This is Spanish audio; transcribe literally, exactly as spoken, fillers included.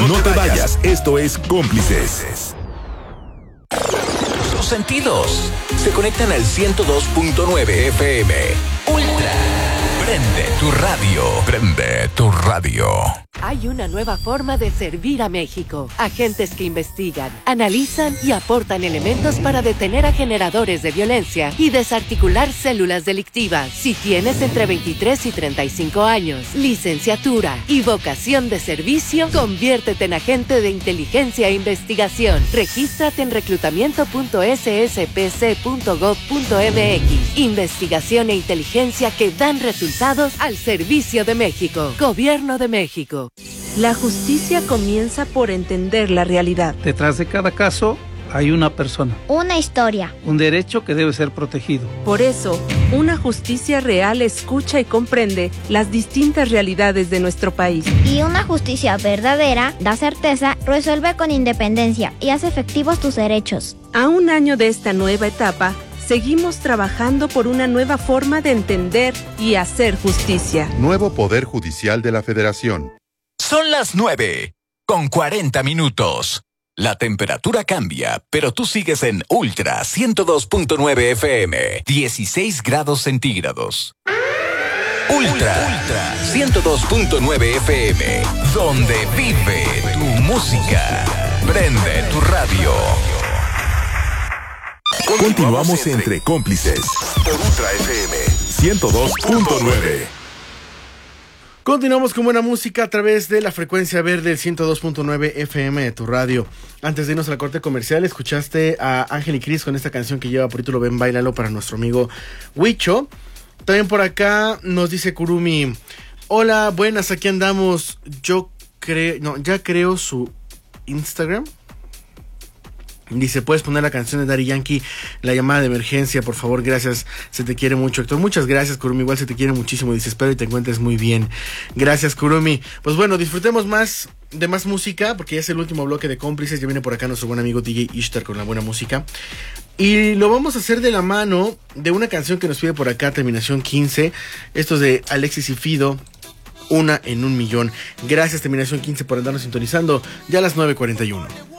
No te vayas, esto es Cómplices. Tus sentidos se conectan al ciento dos punto nueve F M. Ultra. Prende tu radio. Prende tu radio. Hay una nueva forma de servir a México. Agentes que investigan, analizan y aportan elementos para detener a generadores de violencia y desarticular células delictivas. Si tienes entre veintitrés y treinta y cinco años, licenciatura y vocación de servicio, conviértete en agente de inteligencia e investigación. Regístrate en reclutamiento punto s s p c punto gov punto m x. Investigación e inteligencia que dan resultados al servicio de México. Gobierno de México. La justicia comienza por entender la realidad. Detrás de cada caso hay una persona. Una historia. Un derecho que debe ser protegido. Por eso, una justicia real escucha y comprende las distintas realidades de nuestro país. Y una justicia verdadera da certeza, resuelve con independencia y hace efectivos tus derechos. A un año de esta nueva etapa, seguimos trabajando por una nueva forma de entender y hacer justicia. Nuevo Poder Judicial de la Federación. Son las nueve, con cuarenta minutos. La temperatura cambia, pero tú sigues en Ultra ciento dos punto nueve F M, dieciséis grados centígrados. Ultra, Ultra ciento dos punto nueve F M, donde vive tu música. Prende tu radio. Continuamos entre Cómplices por Ultra F M ciento dos punto nueve. Continuamos con buena música a través de la frecuencia verde del ciento dos punto nueve F M de tu radio. Antes de irnos a la corte comercial, escuchaste a Ángel y Cris con esta canción que lleva por título Ven, Báilalo, para nuestro amigo Huicho. También por acá nos dice Kurumi: hola, buenas, aquí andamos. Yo creo, no, ya creo su Instagram. Dice, ¿puedes poner la canción de Daddy Yankee, La Llamada de Emergencia, por favor? Gracias, se te quiere mucho, Héctor. Muchas gracias, Kurumi, igual se te quiere muchísimo. Dice, espero y te encuentres muy bien. Gracias, Kurumi. Pues bueno, disfrutemos más de más música, porque ya es el último bloque de Cómplices. Ya viene por acá nuestro buen amigo D J Ishtar con la buena música. Y lo vamos a hacer de la mano de una canción que nos pide por acá, terminación quince. Esto es de Alexis y Fido, Una en un millón. Gracias, terminación quince, por andarnos sintonizando. Ya a las nueve cuarenta y uno.